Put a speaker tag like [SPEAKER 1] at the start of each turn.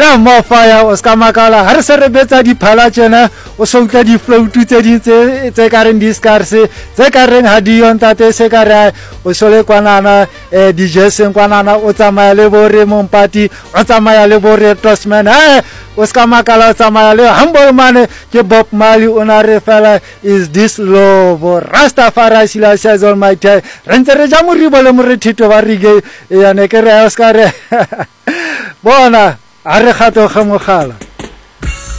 [SPEAKER 1] la mofaya o ska makala ha re se re betsa diphala tsena o so utla di float tse ka reng discarse tse ka reng ha di yontate se ka re o sole kwanana di jeseng kwanana o tsamaya le bore mompati o tsamaya le bore Tosman o ska makala o tsamaya le humble man ke Bob Marley ona re fela is this love Rastafari sila says almighty re ntse re ja moribo le morethito ba rige ya ne ke re o ska re bona a re gato ga mogala